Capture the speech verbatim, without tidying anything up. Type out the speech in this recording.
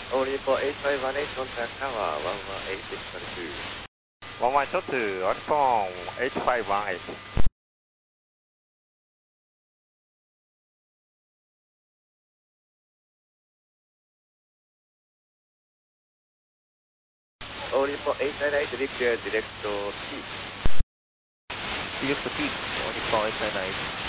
All report eight five one eight, contact tower one one eight decimal two. one one two, on phone eight five one eight. All report eight nine eight, repair direct T. Direct T, all report eight nine eight.